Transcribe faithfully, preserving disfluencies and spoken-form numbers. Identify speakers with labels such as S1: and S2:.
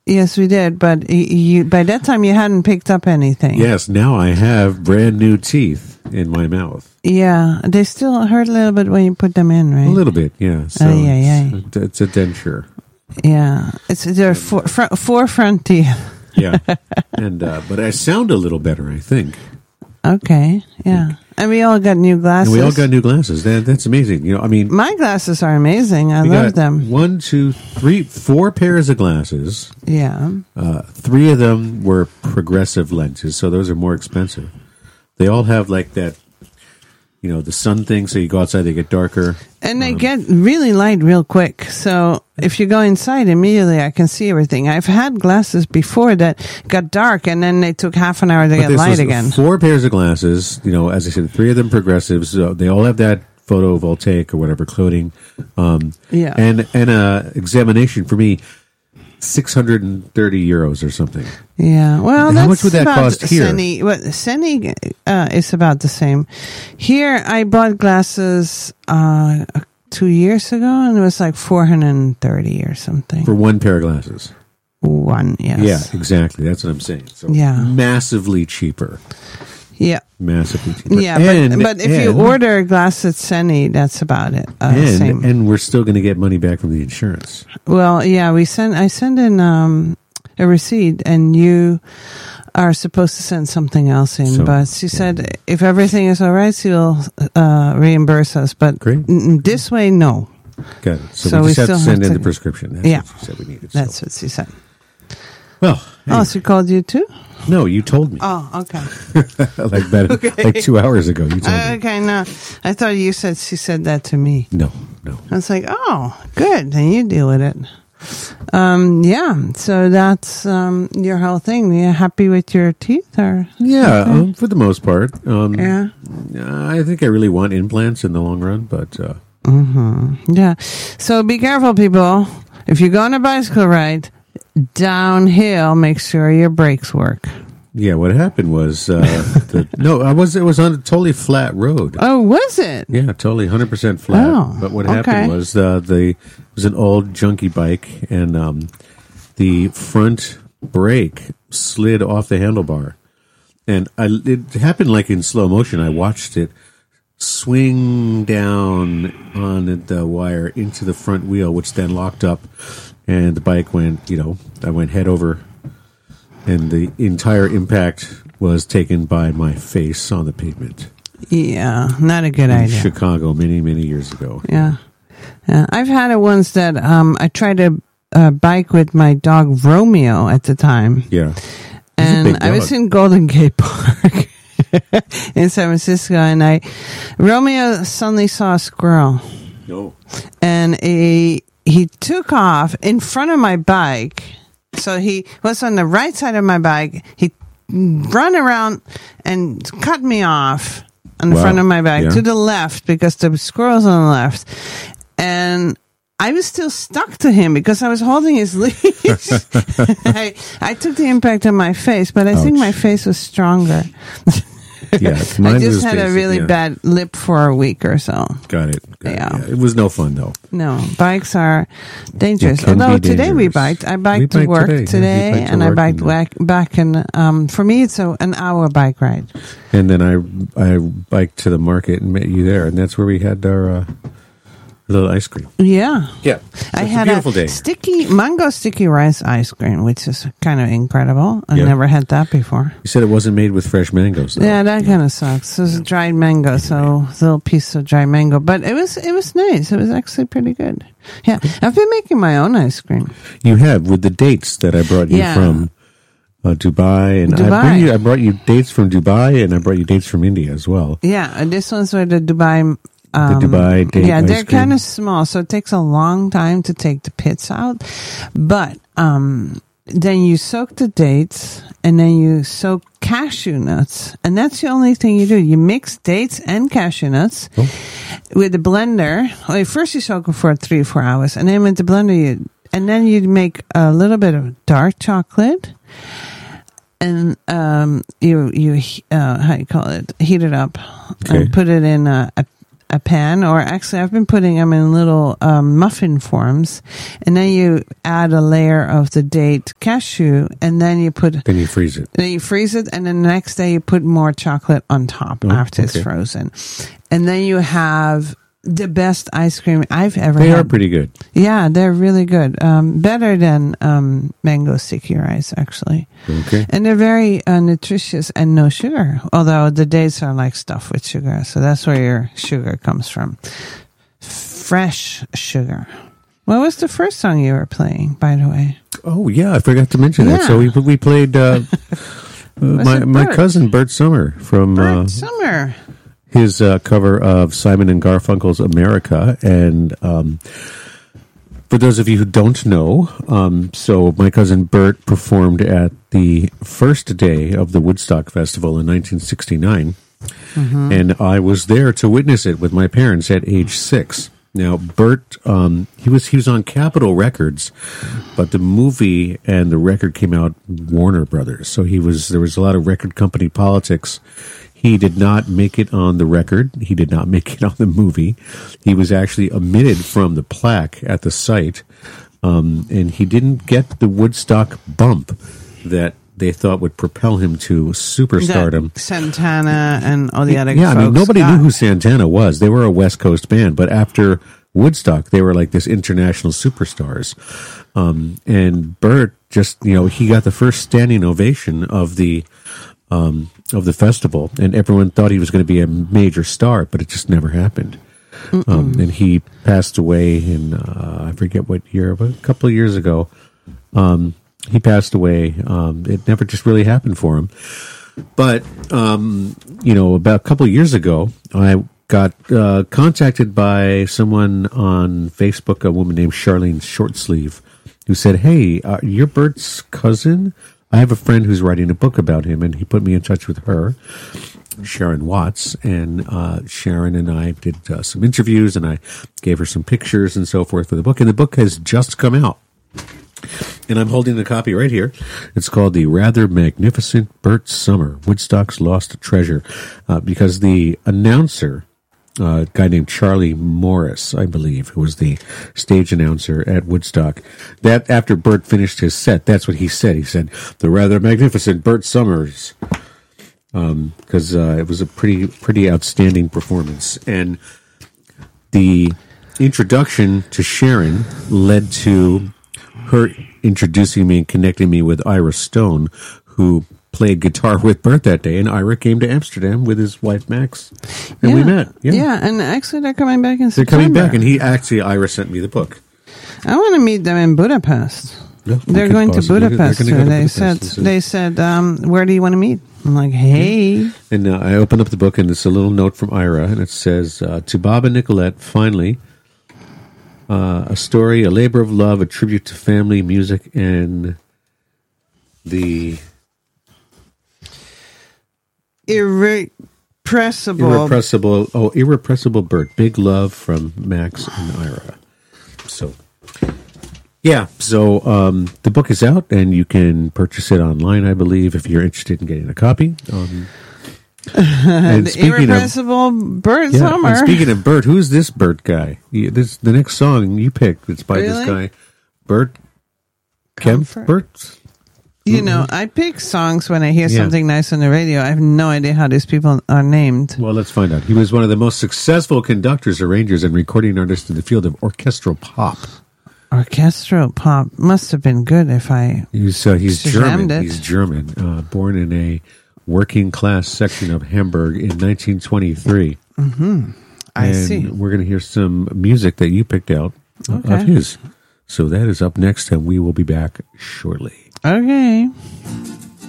S1: Yes, we did. But you, you, by that time, you hadn't picked up anything.
S2: Yes, now I have brand new teeth in my mouth.
S1: Yeah, they still hurt a little bit when you put them in, right?
S2: A little bit, yeah. So
S1: Ay, ay, ay.
S2: It's, it's a denture.
S1: Yeah, it's there are four, front, four front teeth.
S2: Yeah, and uh, but I sound a little better, I think.
S1: Okay, yeah. And we all got new glasses.
S2: And we all got new glasses. That, that's amazing. You know, I mean,
S1: my glasses are amazing. I
S2: we
S1: love
S2: got
S1: them.
S2: One, two, three, four pairs of glasses.
S1: Yeah.
S2: Uh, three of them were progressive lenses, so those are more expensive. They all have like that, you know, the sun thing. So you go outside, they get darker,
S1: and they
S2: um,
S1: get really light real quick. So if you go inside immediately, I can see everything. I've had glasses before that got dark, and then they took half an hour to get light again.
S2: Four pairs of glasses. You know, as I said, three of them progressives. So they all have that photovoltaic or whatever coating. Um,
S1: yeah,
S2: and and a examination for me. six hundred thirty euros or something.
S1: Yeah. Well,
S2: how
S1: that's
S2: much would that
S1: about
S2: cost here?
S1: Seni, well, Seni uh, is about the same. Here, I bought glasses uh, two years ago, and it was like four hundred thirty or something.
S2: For one pair of glasses?
S1: One, yes.
S2: Yeah, exactly. That's what I'm saying. So
S1: yeah.
S2: Massively cheaper.
S1: Yeah.
S2: Massively cheaper.
S1: Yeah,
S2: and,
S1: but, but if
S2: and,
S1: you order a glass at Seni, that's about it. Uh,
S2: and,
S1: same.
S2: and we're still going to get money back from the insurance.
S1: Well, yeah, we send. I send in um, a receipt, and you are supposed to send something else in.
S2: So,
S1: but she
S2: yeah.
S1: said if everything is all right, she'll uh, reimburse us. But
S2: Great.
S1: N- this way, no.
S2: Got it. So,
S1: So
S2: we
S1: we
S2: just have
S1: still
S2: to send
S1: have
S2: in
S1: to-
S2: the prescription. That's
S1: Yeah.
S2: what you said we needed.
S1: That's
S2: so.
S1: what she said.
S2: Well,
S1: Oh, she called you too?
S2: no, you told me.
S1: Oh, okay.
S2: like that,
S1: Okay.
S2: like two hours ago, you told
S1: Uh,
S2: me.
S1: okay, no. I thought you said she said that to me.
S2: No, no.
S1: I was like, oh, good. Then you deal with it. Um, yeah. So that's um, your whole thing. Are you happy with your teeth? Or
S2: Yeah, um, for the most part. Um,
S1: Yeah.
S2: I think I really want implants in the long run, but uh,
S1: Mm-hmm. Yeah. So be careful, people. If you go on a bicycle ride, downhill, make sure your brakes work.
S2: yeah, what happened was uh, the, no, I was it was on a totally flat road.
S1: Oh, was it?
S2: Yeah, totally, hundred percent flat.
S1: Oh,
S2: but what
S1: okay.
S2: happened was uh, the it was an old junky bike, and um, the front brake slid off the handlebar, and I, it happened like in slow motion. I watched it swing down on the wire into the front wheel, which then locked up, and the bike went. You know, I went head over. And the entire impact was taken by my face on the pavement.
S1: Yeah, not a good
S2: In
S1: idea.
S2: Chicago many, many years ago.
S1: Yeah. Yeah. I've had it once that um, I tried to uh, bike with my dog Romeo at the time.
S2: Yeah.
S1: And I was in Golden Gate Park in San Francisco, and I Romeo suddenly saw a squirrel.
S2: No.
S1: And he, he took off in front of my bike. So he was on the right side of my bike. He run around and cut me off on the
S2: Wow.
S1: front of my bike
S2: Yeah.
S1: to the left because the squirrel's on the left. And I was still stuck to him because I was holding his leash. I, I took the impact on my face, but I think
S2: Ouch.
S1: my face was stronger.
S2: Yeah.
S1: I
S2: mine
S1: just
S2: was
S1: had a
S2: basic,
S1: really
S2: yeah.
S1: bad lip for a week or so.
S2: Got it. Got it,
S1: Yeah.
S2: yeah. It was no fun, though.
S1: No, bikes are dangerous.
S2: It can
S1: Although
S2: be
S1: today we
S2: dangerous.
S1: biked. I biked
S2: We
S1: to
S2: biked
S1: work
S2: today.
S1: today,
S2: Yeah, we biked to
S1: and I
S2: work
S1: biked
S2: and-
S1: back, back and um, for me it's a, an hour bike ride.
S2: And then I I biked to the market and met you there. And that's where we had our uh, little ice cream.
S1: Yeah.
S2: Yeah.
S1: I
S2: It's
S1: had
S2: a beautiful
S1: a
S2: day.
S1: sticky mango sticky rice ice cream, which is kind of incredible. I
S2: Yeah.
S1: never had that before.
S2: You said it wasn't made with fresh mangoes, though.
S1: Yeah, that kind of sucks. It was dried mango, so a little piece of dried mango, but it was it was nice. It was actually pretty good. Yeah, I've been making my own ice cream.
S2: You have, with the dates that I brought you
S1: Yeah.
S2: from uh, Dubai. And I,
S1: Dubai.
S2: bring you, I brought you dates from Dubai, and I brought you dates from India as well.
S1: Yeah, and this one's where the Dubai. Um,
S2: The Dubai date
S1: Yeah,
S2: ice
S1: they're
S2: cream.
S1: kind of small, so it takes a long time to take the pits out. But um, then you soak the dates, and then you soak cashew nuts, and that's the only thing you do. You mix dates and cashew nuts
S2: Oh.
S1: with a blender. Well, first you soak them for three or four hours, and then with the blender, you and then you make a little bit of dark chocolate. And um, you you uh, how you call it? Heat it up
S2: Okay.
S1: and put it in a, a, a pan, or actually I've been putting them in little um, muffin forms, and then you add a layer of the date cashew, and then you put
S2: Then you freeze it.
S1: then you freeze it, and then the next day you put more chocolate on top
S2: Oh,
S1: after
S2: okay.
S1: it's frozen, and then you have the best ice cream I've ever
S2: They
S1: had.
S2: are pretty good.
S1: Yeah, they're really good. Um, better than um, mango sticky rice, actually.
S2: Okay.
S1: And they're very uh, nutritious and no sugar. Although the dates are like stuffed with sugar, so that's where your sugar comes from. Fresh sugar. What was the first song you were playing, by the way?
S2: Oh yeah, I forgot to mention that.
S1: Yeah.
S2: So we we played uh, uh, my
S1: it
S2: my
S1: Bert?
S2: cousin Bert Summer from
S1: Bert
S2: uh,
S1: Summer.
S2: his uh, cover of Simon and Garfunkel's America. And um, for those of you who don't know, um, so my cousin Bert performed at the first day of the Woodstock Festival in nineteen sixty-nine.
S1: Mm-hmm.
S2: And I was there to witness it with my parents at age six. Now, Bert, um, he was he was on Capitol Records, but the movie and the record came out Warner Brothers. So he was there was a lot of record company politics. He did not make it on the record. He did not make it on the movie. He was actually omitted from the plaque at the site, um, and he didn't get the Woodstock bump that they thought would propel him to superstardom.
S1: That Santana and all the other
S2: Yeah, I mean,
S1: folks
S2: nobody
S1: got.
S2: knew who Santana was. They were a West Coast band, but after Woodstock, they were like this international superstars. Um, and Bert just, you know, he got the first standing ovation of the um, of the festival, and everyone thought he was going to be a major star, but it just never happened. Um, and he passed away in uh, I forget what year, but a couple of years ago. Um, he passed away. Um, it never just really happened for him. But, um, you know, about a couple of years ago, I got uh, contacted by someone on Facebook, a woman named Charlene Shortsleeve, who said, hey, uh, you're Bert's cousin? I have a friend who's writing a book about him, and he put me in touch with her, Sharon Watts. And uh, Sharon and I did uh, some interviews, and I gave her some pictures and so forth for the book. And the book has just come out. And I'm holding the copy right here. It's called The Rather Magnificent Bert Summer, Woodstock's Lost Treasure, uh, because the announcer, uh, a guy named Charlie Morris, I believe, who was the stage announcer at Woodstock, that after Bert finished his set, that's what he said. He said, The Rather Magnificent Bert Summers, because um, uh, it was a pretty, pretty outstanding performance. And the introduction to Sharon led to her introducing me and connecting me with Ira Stone, who played guitar with Bert that day, and Ira came to Amsterdam with his wife Max, and
S1: yeah.
S2: we met. Yeah.
S1: yeah, and actually they're coming back in
S2: They're
S1: September.
S2: coming back, and he actually, Ira sent me the book.
S1: I want to meet them in Budapest.
S2: Yeah, we
S1: They're
S2: could
S1: going to
S2: possibly do- they're
S1: Budapest.
S2: gonna go
S1: too.
S2: to
S1: They
S2: Budapest
S1: said,
S2: and see.
S1: they said, um, where do you want to meet? I'm like, hey.
S2: And uh, I opened up the book, and it's a little note from Ira, and it says, uh, to Bob and Nicolette, finally, uh, a story, a labor of love, a tribute to family, music, and the
S1: Irrepressible.
S2: irrepressible, oh, irrepressible Bert. Big love from Max and Ira. So, yeah, so um, the book is out, and you can purchase it online, I believe, if you're interested in getting a copy. Um, and
S1: the
S2: speaking of
S1: irrepressible Bert
S2: yeah,
S1: Summer.
S2: and speaking of Bert, who's this Bert guy? You, this the next song you picked. It's by this
S1: Really?
S2: guy, Bert
S1: Comfort.
S2: Kempfert.
S1: You know, I pick songs when I hear
S2: Yeah.
S1: something nice on the radio. I have no idea how these people are named.
S2: Well, let's find out. He was one of the most successful conductors, arrangers, and recording artists in the field of orchestral pop.
S1: Orchestral pop must have been good if I.
S2: He's uh, he's
S1: Shazammed
S2: German.
S1: it.
S2: He's German. Uh, born in a working class section of Hamburg in nineteen twenty-three.
S1: I
S2: and
S1: see.
S2: We're going to hear some music that you picked out uh,
S1: Okay.
S2: of his. So that is up next, and we will be back shortly.
S1: Okay.